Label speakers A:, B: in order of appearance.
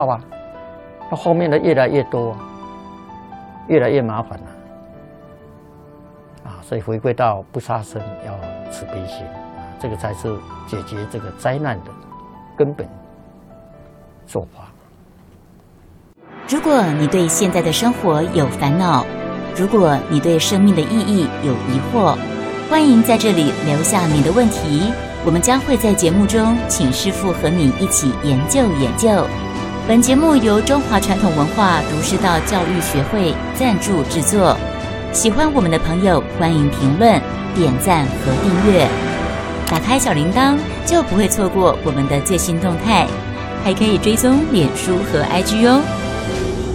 A: 好吧？那后面的越来越多，越来越麻烦了。所以回归到不杀生，要慈悲心这个才是解决这个灾难的根本做法。
B: 如果你对现在的生活有烦恼，如果你对生命的意义有疑惑，欢迎在这里留下你的问题，我们将会在节目中请师父和你一起研究研究。本节目由中华传统文化儒释道教育学会赞助制作。喜欢我们的朋友，欢迎评论、点赞和订阅。打开小铃铛，就不会错过我们的最新动态，还可以追踪脸书和IG哦。